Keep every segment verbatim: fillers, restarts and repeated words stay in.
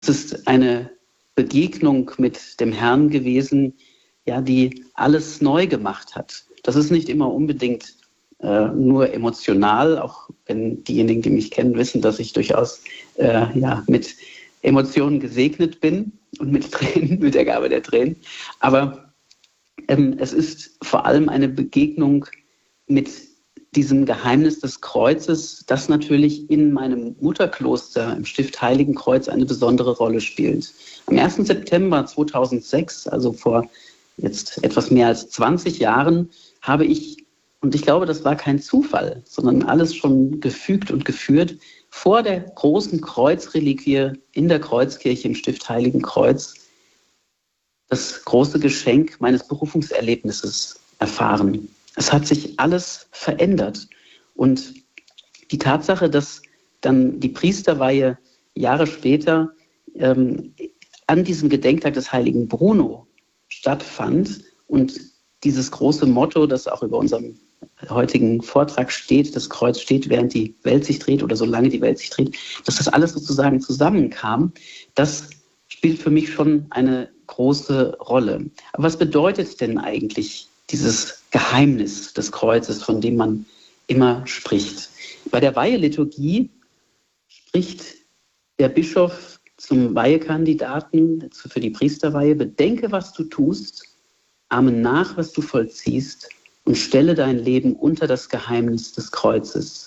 Es ist eine Begegnung mit dem Herrn gewesen, ja, die alles neu gemacht hat. Das ist nicht immer unbedingt äh, nur emotional, auch wenn diejenigen, die mich kennen, wissen, dass ich durchaus äh, ja, mit Emotionen gesegnet bin und mit Tränen, mit der Gabe der Tränen. Aber ähm, es ist vor allem eine Begegnung mit diesem Geheimnis des Kreuzes, das natürlich in meinem Mutterkloster im Stift Heiligenkreuz eine besondere Rolle spielt. Am ersten September zweitausendsechs, also vor jetzt etwas mehr als zwanzig Jahren, habe ich, und ich glaube, das war kein Zufall, sondern alles schon gefügt und geführt, vor der großen Kreuzreliquie in der Kreuzkirche im Stift Heiligenkreuz das große Geschenk meines Berufungserlebnisses erfahren. Es hat sich alles verändert. Und die Tatsache, dass dann die Priesterweihe Jahre später ähm, an diesem Gedenktag des heiligen Bruno stattfand und dieses große Motto, das auch über unserem heutigen Vortrag steht, das Kreuz steht, während die Welt sich dreht oder solange die Welt sich dreht, dass das alles sozusagen zusammenkam, das spielt für mich schon eine große Rolle. Aber was bedeutet denn eigentlich dieses Geheimnis des Kreuzes, von dem man immer spricht? Bei der Weiheliturgie spricht der Bischof zum Weihekandidaten für die Priesterweihe: Bedenke, was du tust, ahme nach, was du vollziehst und stelle dein Leben unter das Geheimnis des Kreuzes.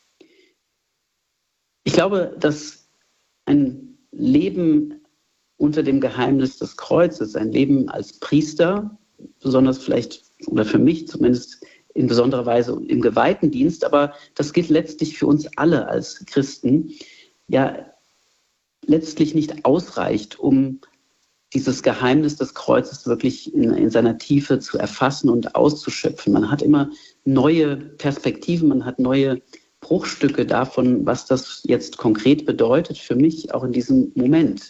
Ich glaube, dass ein Leben unter dem Geheimnis des Kreuzes, ein Leben als Priester, besonders vielleicht, oder für mich zumindest in besonderer Weise im geweihten Dienst, aber das gilt letztlich für uns alle als Christen, ja letztlich nicht ausreicht, um dieses Geheimnis des Kreuzes wirklich in, in seiner Tiefe zu erfassen und auszuschöpfen. Man hat immer neue Perspektiven, man hat neue Bruchstücke davon, was das jetzt konkret bedeutet für mich, auch in diesem Moment.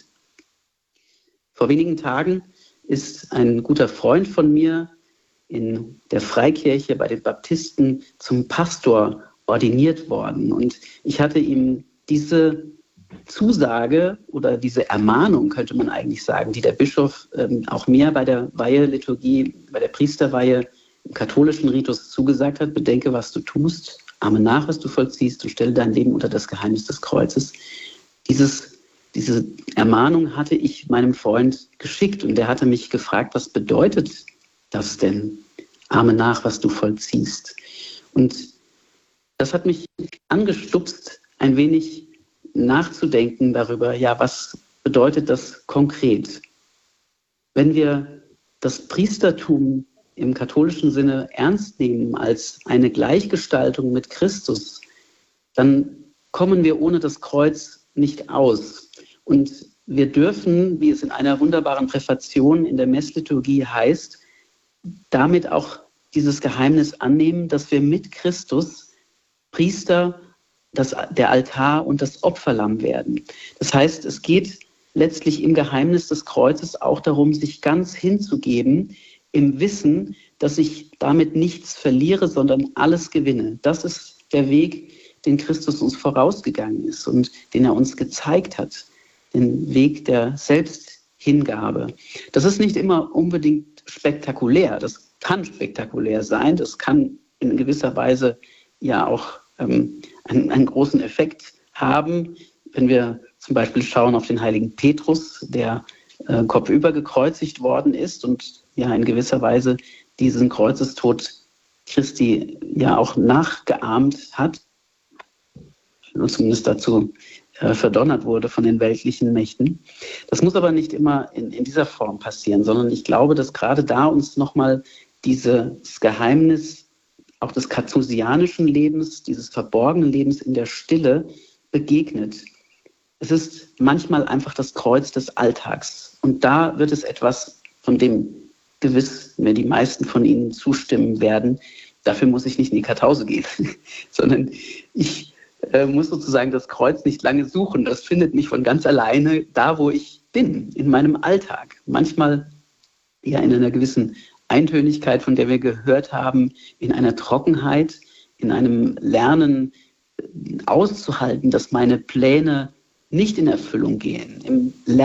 Vor wenigen Tagen ist ein guter Freund von mir in der Freikirche bei den Baptisten zum Pastor ordiniert worden. Und ich hatte ihm diese Zusage oder diese Ermahnung, könnte man eigentlich sagen, die der Bischof ähm, auch mir bei der Weiheliturgie, bei der Priesterweihe im katholischen Ritus zugesagt hat: Bedenke, was du tust, ahme nach, was du vollziehst und stelle dein Leben unter das Geheimnis des Kreuzes. Dieses Diese Ermahnung hatte ich meinem Freund geschickt und der hatte mich gefragt: Was bedeutet das denn? Ahme nach, was du vollziehst. Und das hat mich angestupst, ein wenig nachzudenken darüber, ja, was bedeutet das konkret? Wenn wir das Priestertum im katholischen Sinne ernst nehmen als eine Gleichgestaltung mit Christus, dann kommen wir ohne das Kreuz nicht aus. Und wir dürfen, wie es in einer wunderbaren Präfation in der Messliturgie heißt, damit auch dieses Geheimnis annehmen, dass wir mit Christus Priester, das, der Altar und das Opferlamm werden. Das heißt, es geht letztlich im Geheimnis des Kreuzes auch darum, sich ganz hinzugeben, im Wissen, dass ich damit nichts verliere, sondern alles gewinne. Das ist der Weg, den Christus uns vorausgegangen ist und den er uns gezeigt hat. Den Weg der Selbsthingabe. Das ist nicht immer unbedingt spektakulär. Das kann spektakulär sein. Das kann in gewisser Weise ja auch ähm, einen, einen großen Effekt haben. Wenn wir zum Beispiel schauen auf den heiligen Petrus, der äh, kopfüber gekreuzigt worden ist und ja in gewisser Weise diesen Kreuzestod Christi ja auch nachgeahmt hat und zumindest dazu äh, verdonnert wurde von den weltlichen Mächten. Das muss aber nicht immer in, in dieser Form passieren, sondern ich glaube, dass gerade da uns nochmal dieses Geheimnis auch des kartusianischen Lebens, dieses verborgenen Lebens in der Stille begegnet. Es ist manchmal einfach das Kreuz des Alltags. Und da wird es etwas, von dem gewiss mir die meisten von Ihnen zustimmen werden. Dafür muss ich nicht in die Kartause gehen, sondern ich äh, muss sozusagen das Kreuz nicht lange suchen. Das findet mich von ganz alleine da, wo ich bin, in meinem Alltag. Manchmal ja in einer gewissen Eintönigkeit, von der wir gehört haben, in einer Trockenheit, in einem Lernen auszuhalten, dass meine Pläne nicht in Erfüllung gehen, im